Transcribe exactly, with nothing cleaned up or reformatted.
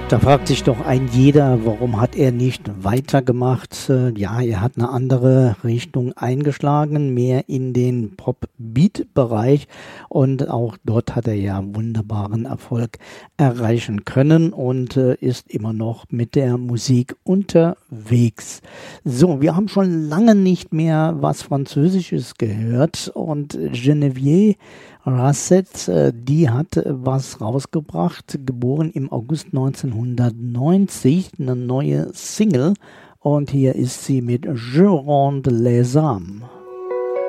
Da fragt sich doch ein jeder, warum hat er nicht weitergemacht? Äh, Ja, er hat eine andere Richtung eingeschlagen, mehr in den Pop-Beat-Bereich, und auch dort hat er ja wunderbaren Erfolg erreichen können und äh, ist immer noch mit der Musik unterwegs. So, wir haben schon lange nicht mehr was Französisches gehört, und Geneviève Rasset, äh, die hat äh, was rausgebracht, geboren im August neunzehnhundertneunzig, eine neue Single, und hier ist sie mit Je ronde les âmes.